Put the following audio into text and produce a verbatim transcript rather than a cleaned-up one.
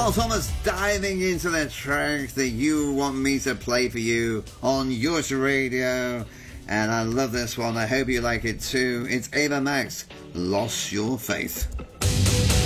Carl Thomas diving into the track that you want me to play for you on Yours Radio. And I love this one. I hope you like it too. It's Ava Max, Lost Your Faith.